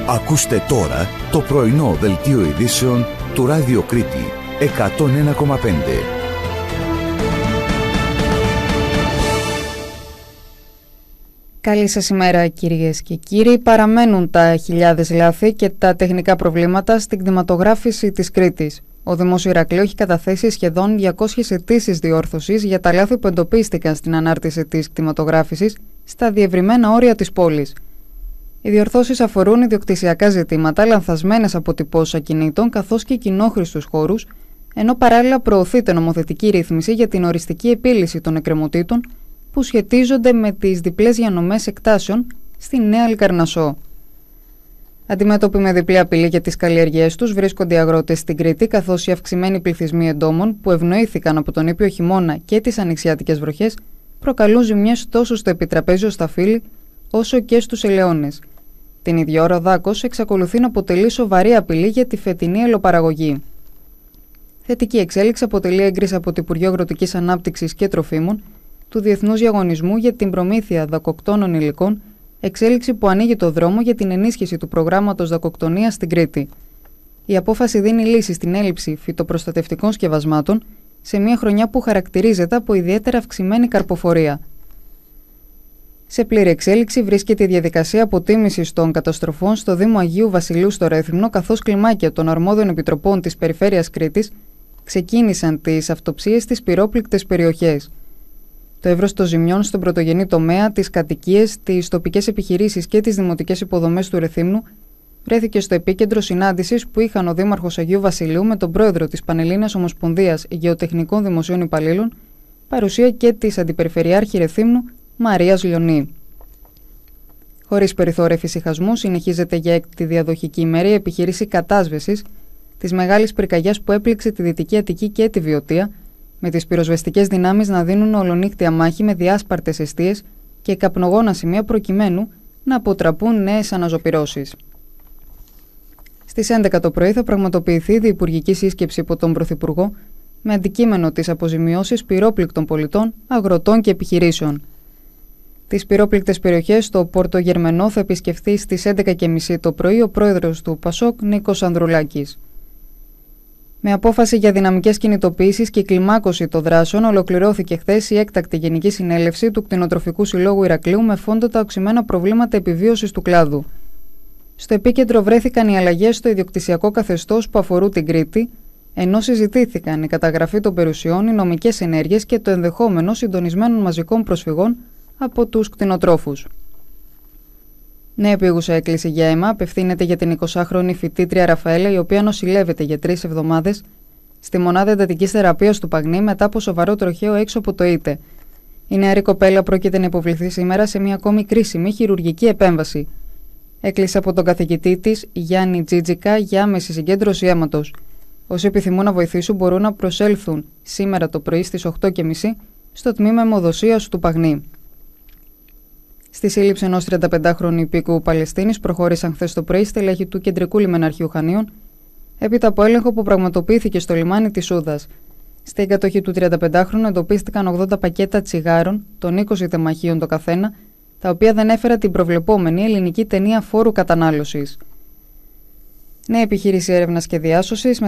Ακούστε τώρα το πρωινό δελτίο ειδήσεων του Ράδιο Κρήτη 101,5. Καλή σας ημέρα κυρίες και κύριοι. Παραμένουν τα χιλιάδες λάθη και τα τεχνικά προβλήματα στην κτηματογράφηση της Κρήτης. Ο Δήμος Ηρακλείου έχει καταθέσει σχεδόν 200 αιτήσεις διόρθωσης για τα λάθη που εντοπίστηκαν στην ανάρτηση της κτηματογράφησης στα διευρυμένα όρια της πόλης. Οι διορθώσεις αφορούν ιδιοκτησιακά ζητήματα, λανθασμένες αποτυπώσεις ακινήτων καθώς και κοινόχρηστους χώρους, ενώ παράλληλα προωθείται νομοθετική ρύθμιση για την οριστική επίλυση των εκκρεμωτήτων που σχετίζονται με τις διπλές διανομές εκτάσεων στη Νέα Λικαρνασσό. Αντιμέτωποι με διπλή απειλή για τις καλλιεργίες τους βρίσκονται οι αγρότες στην Κρήτη, καθώς οι αυξημένοι πληθυσμοί εντόμων που ευνοήθηκαν από τον ήπιο χειμώνα και τις ανοιξιάτικες βροχές προκαλούν ζημιές τόσο στο επιτραπέζιο σταφύλι όσο και στους ελαιώνες. Την ίδια ώρα ο δάκος εξακολουθεί να αποτελεί σοβαρή απειλή για τη φετινή ελαιοπαραγωγή. Θετική εξέλιξη αποτελεί έγκριση από το Υπουργείο Αγροτικής Ανάπτυξης και Τροφίμων του Διεθνούς Διαγωνισμού για την προμήθεια δακοκτώνων υλικών, εξέλιξη που ανοίγει το δρόμο για την ενίσχυση του προγράμματος δακοκτονίας στην Κρήτη. Η απόφαση δίνει λύση στην έλλειψη φυτοπροστατευτικών σκευασμάτων σε μια χρονιά που χαρακτηρίζεται από ιδιαίτερα αυξημένη καρποφορία. Σε πλήρη εξέλιξη βρίσκεται η διαδικασία αποτίμησης των καταστροφών στο Δήμο Αγίου Βασιλείου στο Ρέθυμνο, καθώς κλιμάκια των αρμόδιων επιτροπών της Περιφέρειας Κρήτης ξεκίνησαν τις αυτοψίες στις πυρόπληκτες περιοχές. Το εύρος των ζημιών στον πρωτογενή τομέα, τις κατοικίες, τις τοπικές επιχειρήσεις και τις δημοτικές υποδομές του Ρεθύμνου βρέθηκε στο επίκεντρο συνάντησης που είχαν ο Δήμαρχος Αγίου Βασιλείου με τον πρόεδρο της Πανελλήνιας Ομοσπονδίας Γεωτεχνικών Δημοσίων Υπαλλήλων, παρουσία και της Αντιπεριφερειάρχη Ρεθύμνου Μαρίας Λιονή. Χωρίς περιθώρια εφησυχασμού, συνεχίζεται για έκτη διαδοχική ημέρα η επιχείρηση κατάσβεσης της μεγάλης πυρκαγιάς που έπληξε τη Δυτική Αττική και τη Βιωτία, με τις πυροσβεστικές δυνάμεις να δίνουν ολονύχτια μάχη με διάσπαρτες εστίες και καπνογόνα σημεία προκειμένου να αποτραπούν νέες αναζωπυρώσεις. Στις 11 το πρωί θα πραγματοποιηθεί διυπουργική σύσκεψη από τον Πρωθυπουργό με αντικείμενο τις αποζημιώσεις πυρόπληκτων πολιτών, αγροτών και επιχειρήσεων. Τις πυρόπληκτες περιοχές στο Πόρτο Γερμενό θα επισκεφθεί στις 11.30 το πρωί ο πρόεδρος του ΠΑΣΟΚ Νίκος Ανδρουλάκης. Με απόφαση για δυναμικές κινητοποιήσεις και κλιμάκωση των δράσεων, ολοκληρώθηκε χθες η έκτακτη Γενική Συνέλευση του Κτηνοτροφικού Συλλόγου Ηρακλείου με φόντο τα οξυμένα προβλήματα επιβίωσης του κλάδου. Στο επίκεντρο βρέθηκαν οι αλλαγές στο ιδιοκτησιακό καθεστώς που αφορούν την Κρήτη, ενώ συζητήθηκαν η καταγραφή των περιουσιών, οι νομικές ενέργειες και το ενδεχόμενο συντονισμένων μαζικών προσφυγών από τους κτηνοτρόφους. Νέα επίγουσα έκκληση για αίμα απευθύνεται για την 20χρονη φοιτήτρια Ραφαέλα, η οποία νοσηλεύεται για 3 εβδομάδες στη μονάδα εντατικής θεραπείας του Παγνή μετά από σοβαρό τροχαίο έξω από το ΙΤΕ. Η νεαρή κοπέλα πρόκειται να υποβληθεί σήμερα σε μια ακόμη κρίσιμη χειρουργική επέμβαση. Έκλεισε από τον καθηγητή της, Γιάννη Τζίτζικα, για άμεση συγκέντρωση αίματος. Όσοι επιθυμούν να βοηθήσουν μπορούν να προσέλθουν σήμερα το πρωί στις 8.30 στο τμήμα αιμοδοσίας του Παγνή. Στη σύλληψη ενός 35χρονου υπήκου Παλαιστίνης προχώρησαν χθες το πρωί στελέχη του Κεντρικού Λιμεναρχείου Χανίων, έπειτα από έλεγχο που πραγματοποιήθηκε στο λιμάνι της Σούδας. Στην κατοχή του 35χρονου εντοπίστηκαν 80 πακέτα τσιγάρων των 20 τεμαχίων το καθένα, τα οποία δεν έφεραν την προβλεπόμενη ελληνική ταινία φόρου κατανάλωσης. Νέα επιχείρηση έρευνας και διάσωσης